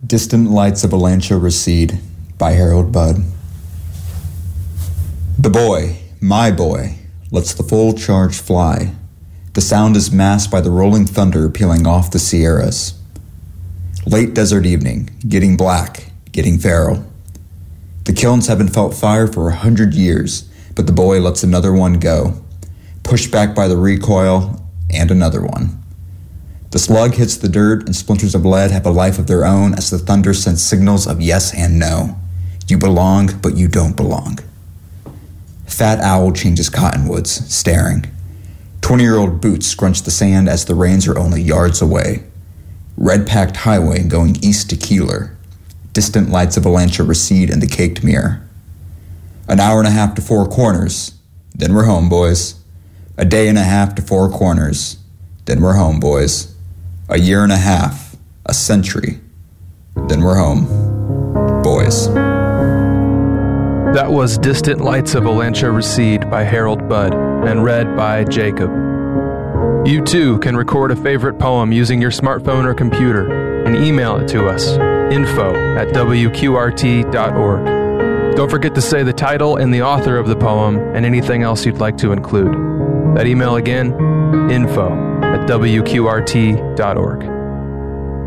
Distant Lights of Valantia Recede by Harold Budd. The boy, my boy, lets the full charge fly. The sound is masked by the rolling thunder peeling off the Sierras. Late desert evening, getting black, getting feral. The kilns haven't felt fire for 100 years, but the boy lets another one go. Pushed back by the recoil, and another one. The slug hits the dirt and splinters of lead have a life of their own as the thunder sends signals of yes and no. You belong, but you don't belong. Fat Owl changes cottonwoods, staring. 20-year-old boots scrunch the sand as the rains are only yards away. Red-packed highway going east to Keeler. Distant lights of Valantia recede in the caked mirror. An hour and a half to Four Corners, then we're home, boys. A day and a half to Four Corners, then we're home, boys. A year and a half, a century, then we're home, boys. That was Distant Lights of Valantia Recede by Harold Budd and read by Jacob. You too can record a favorite poem using your smartphone or computer and email it to us, info@wqrt.org. Don't forget to say the title and the author of the poem and anything else you'd like to include. That email again, info@wqrt.org.